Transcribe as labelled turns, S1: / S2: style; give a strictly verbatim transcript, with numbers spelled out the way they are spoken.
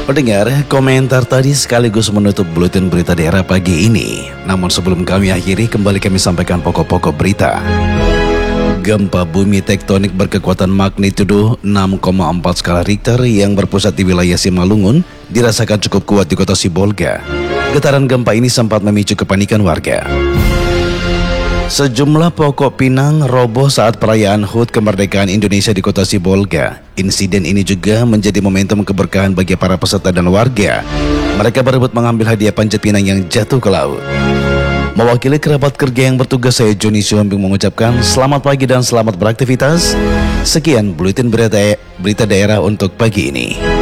S1: Pendengar, komentar tadi sekaligus menutup buletin berita daerah pagi ini. Namun sebelum kami akhiri, kembali kami sampaikan pokok-pokok berita. Gempa bumi tektonik berkekuatan magnitudo enam koma empat skala Richter yang berpusat di wilayah Simalungun dirasakan cukup kuat di kota Sibolga. Getaran gempa ini sempat memicu kepanikan warga. Sejumlah pokok pinang roboh saat perayaan H U T kemerdekaan Indonesia di kota Sibolga. Insiden ini juga menjadi momentum keberkahan bagi para peserta dan warga. Mereka berebut mengambil hadiah panjat pinang yang jatuh ke laut. Mewakili kerabat kerja yang bertugas, saya Joni Suambing mengucapkan selamat pagi dan selamat beraktivitas. Sekian buletin berita, berita daerah untuk pagi ini.